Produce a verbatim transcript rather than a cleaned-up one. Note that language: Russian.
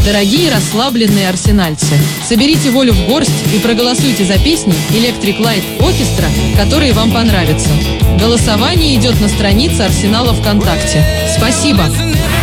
Дорогие расслабленные арсенальцы, соберите волю в горсть и проголосуйте за песни Electric Light Orchestra, которые вам понравятся. Голосование идет на странице Арсенала ВКонтакте. Спасибо!